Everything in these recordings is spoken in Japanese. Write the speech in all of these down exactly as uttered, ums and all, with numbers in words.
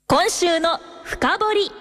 今週の深掘り。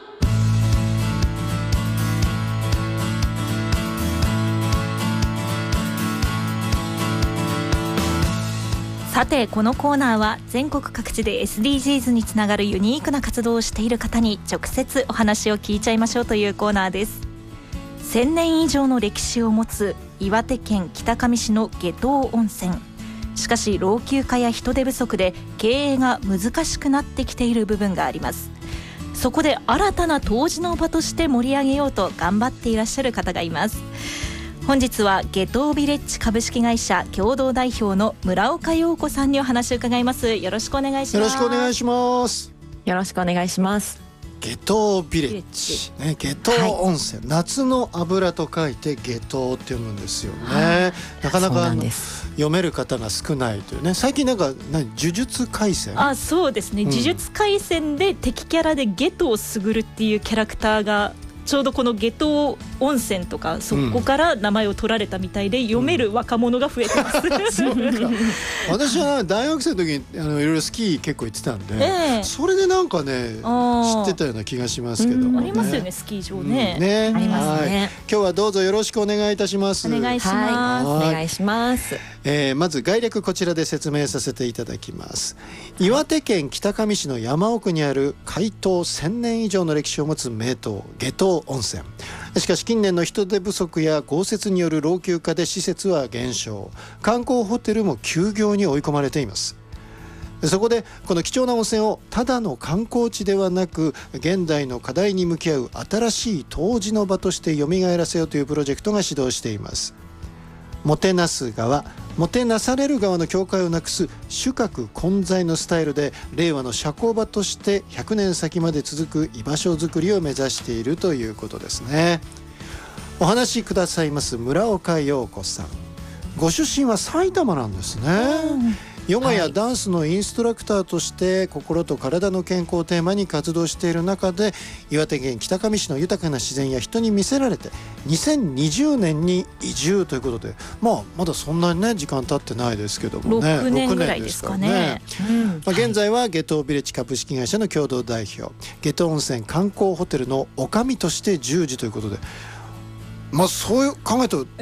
さて、このコーナーは全国各地で エスディージーズ につながるユニークな活動をしている方に直接お話を聞いちゃいましょうというコーナーです。せんねん以上の歴史を持つ岩手県北上市の夏油温泉。しかし老朽化や人手不足で経営が難しくなってきている部分があります。そこで新たな湯治の場として盛り上げようと頑張っていらっしゃる方がいます。本日は夏油ビレッジ株式会社共同代表の村岡陽子さんにお話を伺います。よろしくお願いします。 よろしくお願いします。 よろしくお願いします。 夏油ビレッジ、ね、夏油温泉、はい、夏の油と書いて夏油って読むんですよね、はい、なかなか読める方が少ないというね。最近なんか何呪術廻戦、 あ、そうですね、うん、呪術廻戦で敵キャラで夏油傑っていうキャラクターがちょうどこの夏油温泉とかそこから名前を取られたみたいで、読める若者が増えてます、うん、 私は大学生の時にあのいろいろスキー結構行ってたんで、えー、それでなんかね知ってたような気がしますけども、ね、 ありますよね、スキー場ね、 うん、ね、 ありますね。 はい、今日はどうぞよろしくお願いいたします。 お願いします。 はい、お願いします。 えー、まず概略こちらで説明させていただきます。岩手県北上市の山奥にある開湯せんねん以上の歴史を持つ名湯夏油温泉。しかし近年の人手不足や豪雪による老朽化で施設は減少、観光ホテルも休業に追い込まれています。そこでこの貴重な温泉をただの観光地ではなく現代の課題に向き合う新しい湯治の場として蘇らせようというプロジェクトが始動しています。もてなす側、もてなされる側の境界をなくす主客混在のスタイルで令和の社交場としてひゃくねん先まで続く居場所づくりを目指しているということですね。お話しくださいます村岡陽子さん、ご出身は埼玉なんですね。ヨガやダンスのインストラクターとして心と体の健康をテーマに活動している中で、岩手県北上市の豊かな自然や人に魅せられてにせんにじゅうねんに移住ということで、まあまだそんなにね時間経ってないですけどもね、 ろくねんぐらいですかね。 まあ、現在は夏油ビレッジ株式会社の共同代表、夏油温泉観光ホテルの女将として従事ということで、まあそういう考えると